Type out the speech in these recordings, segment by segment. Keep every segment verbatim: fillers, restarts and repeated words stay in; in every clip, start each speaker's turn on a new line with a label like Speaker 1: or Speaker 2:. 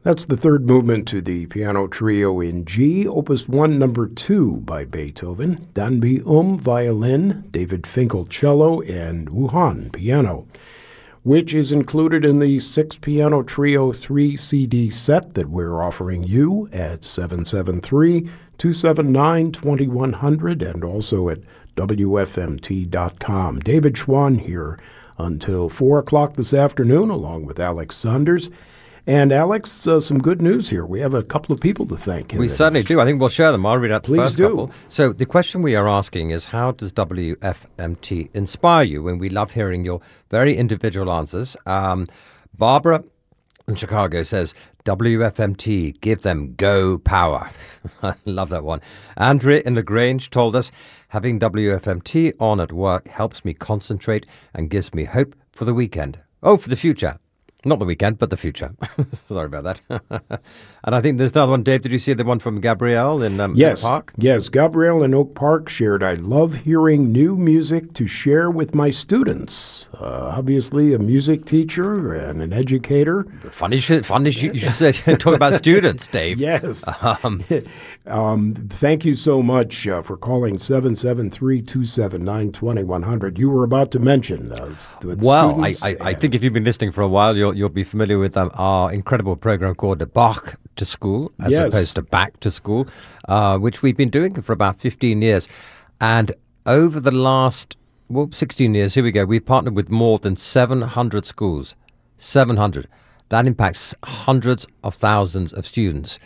Speaker 1: That's the third movement to the piano trio in G, Opus one, number two by Beethoven, Danby Um, violin, David Finkel, cello, and Wuhan, piano, which is included in the six piano trio three C D set that we're offering you at seven seven three, two seven nine, two one zero zero and also at W F M T dot com. David Schwann here until four o'clock this afternoon, along with Alex Saunders. And Alex, uh, some good news here. We have a couple of people to thank.
Speaker 2: We certainly do. I think we'll share them. I'll read out the
Speaker 1: Please
Speaker 2: first
Speaker 1: do.
Speaker 2: couple. So the question we are asking is, how does W F M T inspire you? And we love hearing your very individual answers. Um, Barbara in Chicago says, W F M T, give them go power. I love that one. Andrea in LaGrange told us, having W F M T on at work helps me concentrate and gives me hope for the weekend. Oh, for the future. Not the weekend, but the future. Sorry about that. And I think there's another one. Dave, did you see the one from Gabrielle in um,
Speaker 1: yes,
Speaker 2: Oak Park?
Speaker 1: Yes, Gabrielle in Oak Park shared, I love hearing new music to share with my students. Uh, obviously, a music teacher and an educator.
Speaker 2: Funny, sh- funny sh- you should say, talk about students, Dave.
Speaker 1: Yes. Um, um, thank you so much uh, for calling seven seven three, two seven nine, two one zero zero. You were about to mention uh,
Speaker 2: Well, I, I, I think if you've been listening for a while, you'll, you'll be familiar with um, our incredible program called the Bach to School, as
Speaker 1: yes.
Speaker 2: opposed to Back to School, uh, which we've been doing for about fifteen years. And over the last, well, sixteen years, here we go, we've partnered with more than seven hundred schools. seven hundred. That impacts hundreds of thousands of students.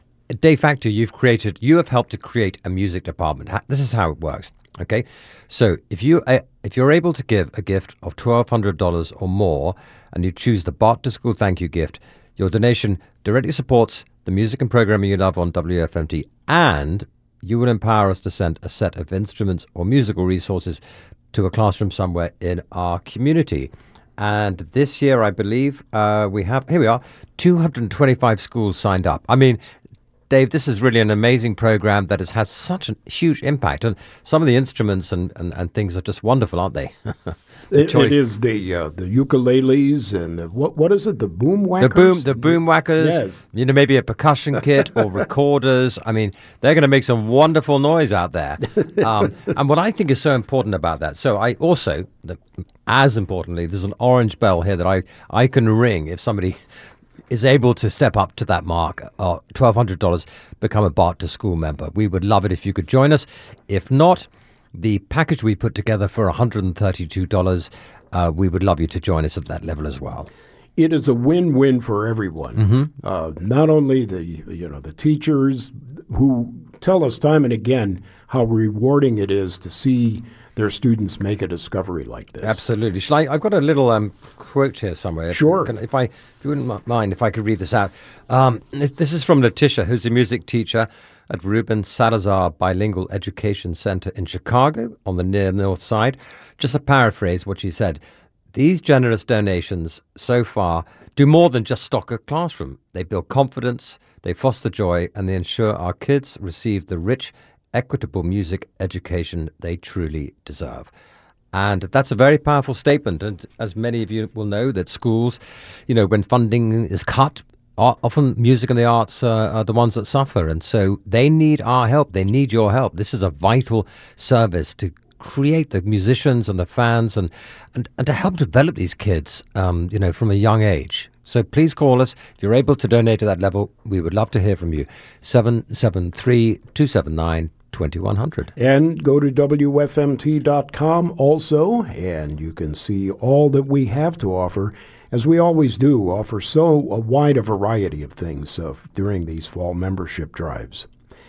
Speaker 2: De facto, you've created, you have helped to create a music department. This is how it works. Okay, so if you uh, if you're able to give a gift of twelve hundred dollars or more, and you choose the Bach to School thank you gift, your donation directly supports the music and programming you love on W F M T, and you will empower us to send a set of instruments or musical resources to a classroom somewhere in our community. And this year, I believe uh, we have here we are, two hundred twenty-five schools signed up. I mean, Dave, this is really an amazing program that has had such a huge impact. And some of the instruments and, and, and things are just wonderful, aren't they?
Speaker 1: it, it is the uh, the ukuleles and the, what what is it? The boom whackers?
Speaker 2: The boom, the boom whackers.
Speaker 1: Yes.
Speaker 2: You know, maybe a percussion kit or recorders. I mean, they're going to make some wonderful noise out there. Um, and what I think is so important about that, so I also, the, as importantly, there's an orange bell here that I, I can ring if somebody is able to step up to that mark, uh, twelve hundred dollars, become a Bach to School member. We would love it if you could join us. If not, the package we put together for one hundred thirty-two dollars, uh, we would love you to join us at that level as well.
Speaker 1: It is a win-win for everyone.
Speaker 2: Mm-hmm.
Speaker 1: Uh, not only the you know the teachers who tell us time and again how rewarding it is to see their students make a discovery like this.
Speaker 2: Absolutely. Shall I, I've got a little um, quote here somewhere.
Speaker 1: Sure.
Speaker 2: Can, if I, if you wouldn't mind, if I could read this out. Um, this, this is from Letitia, who's a music teacher at Ruben Salazar Bilingual Education Center in Chicago on the near north side. Just to paraphrase what she said, these generous donations so far do more than just stock a classroom. They build confidence, they foster joy, and they ensure our kids receive the rich, equitable music education they truly deserve. And that's a very powerful statement. And as many of you will know, that schools, you know, when funding is cut, often music and the arts uh, are the ones that suffer. And so they need our help. They need your help. This is a vital service to create the musicians and the fans and, and, and to help develop these kids, um, you know, from a young age. So please call us. If you're able to donate to that level, we would love to hear from you. seven seven three, two seven nine, two one zero zero.
Speaker 1: And go to W F M T dot com also, and you can see all that we have to offer. As we always do, offer so a wide a variety of things uh, during these fall membership drives.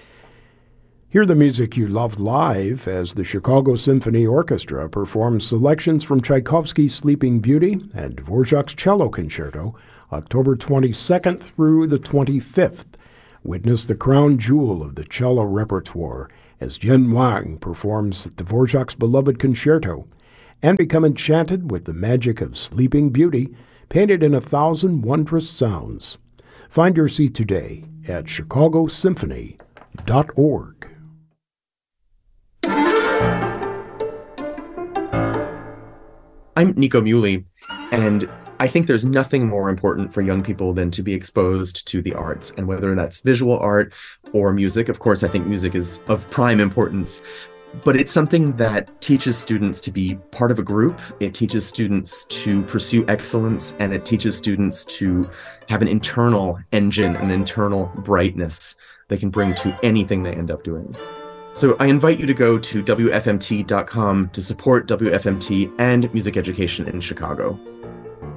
Speaker 1: Hear the music you loved live as the Chicago Symphony Orchestra performs selections from Tchaikovsky's Sleeping Beauty and Dvorak's Cello Concerto, October twenty-second through the twenty-fifth. Witness the crown jewel of the cello repertoire as Jen Wang performs Dvorak's beloved concerto, and become enchanted with the magic of Sleeping Beauty, painted in a thousand wondrous sounds. Find your seat today at chicago symphony dot org.
Speaker 3: I'm Nico Muley, and I think there's nothing more important for young people than to be exposed to the arts, and whether that's visual art or music. Of course, I think music is of prime importance, but it's something that teaches students to be part of a group. It teaches students to pursue excellence, and it teaches students to have an internal engine, an internal brightness they can bring to anything they end up doing. So I invite you to go to W F M T dot com to support W F M T and music education in Chicago.